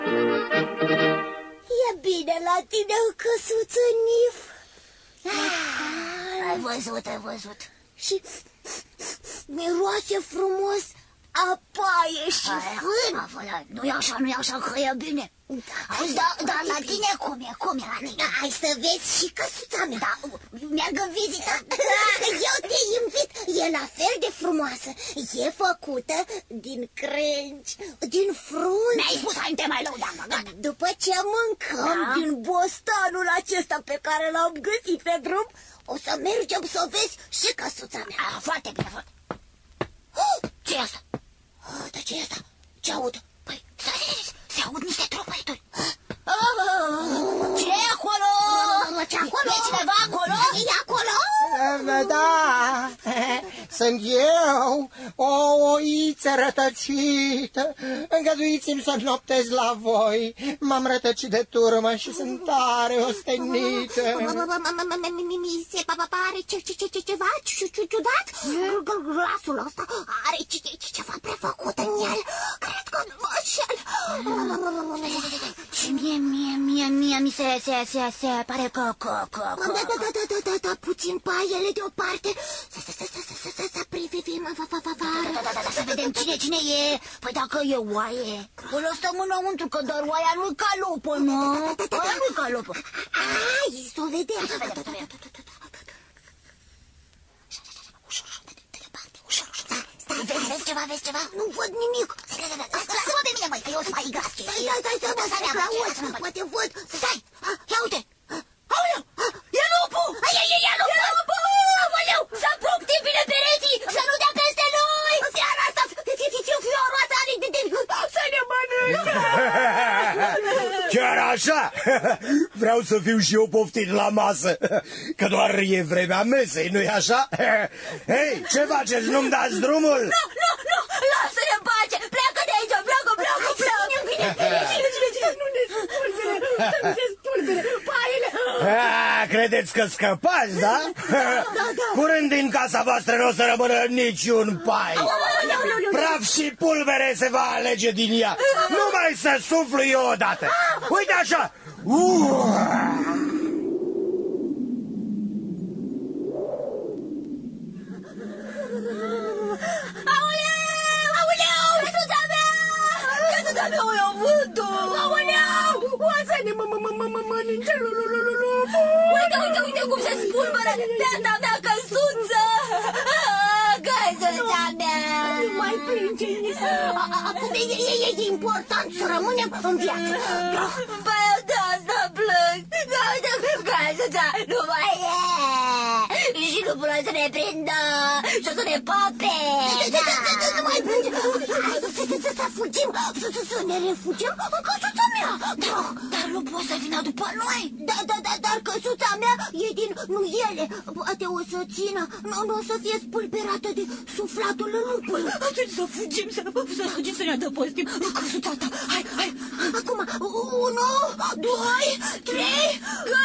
E bine la tine, căsuță Nif. Ai văzut. Și miroase frumos a paie și fân. Nu-i așa, că e bine. Dar la tine cum e la tine? Hai să vezi și căsuța mea. Da, merg în vizită. Eu te invit, e la fel de frumoasă. E făcută din crengi, din frunze. Mi-ai spus, hai, te mai lăudam, gata. După ce mâncăm din bostanul acesta pe care l-am găsit pe drum, o să mergem să vezi și căsuța mea. Foarte bine, foarte. Ce e asta? Dar ce e asta? Ce aud? Păi, se aud niște tropăituri. Ce e acolo? Ce acolo? E cineva acolo? E acolo? Da, sunt eu, o oiță rătăcită. Îngăduiți-mi să noptez la voi. M-am rătăcit de turmă și sunt tare ostenită. Mi se pare ceva ciudat. Glasul ăsta are ceva prefăcut în el. Cred că nu mă înșel. Și mie mi se pare că... Da, puțin paiele deoparte. Să privim afară. Să vedem cine e. Păi dacă e oaie, o lăsăm înăuntru, că doar oaia nu-i ca lupă, nu? Oaia nu-i ca lupă. Hai, să o vedem. Ușor. Vezi ceva? Nu văd nimic. Lasă-mă pe mine, măi, că eu sunt mai gras. Stai, poate văd. Stai, ia uite. Aoleu, e lupul! E lupul! Aoleu, să apuc bine pereții, să nu dea peste noi! Seara asta, fioroasa are să ne mănânce! Chiar așa? Vreau să fiu și eu poftit la masă, că doar e vremea mesei, nu-i așa? Hei, ce faceți? Nu-mi dați drumul? Nu, lasă-ne în pace! Pleacă de aici, pleacă! Nu ne spulbere, paiele! Credeți că scăpați, da? Curând din casa voastră nu o să rămână niciun pai. Praf și pulbere se va alege din ea. Numai să suflu eu odată. Uite așa. Aoleu, căsuța mea, o iau vântul! Aoleu, Oasă-ne mănânce! Uite cum se spulberă beata mea căsuță! Căsuța mea! Nu mai plânge. Acum e important să rămânem în viață. Păi eu de asta plâng! Căsuța nu mai e! Și nu până să ne prindă și o să ne pape! Nu mai plânge. Să fugim, să ne refugiem în căsuța mea. Dar nu poți să vină după noi! Dar căsuța mea e din nuiele. Poate o să țină, nu o să fie spulberată de suflatul lupului. Atunci să fugim, să ne adăpostim în căsuța ta. Hai! Acum, 1, 2, 3...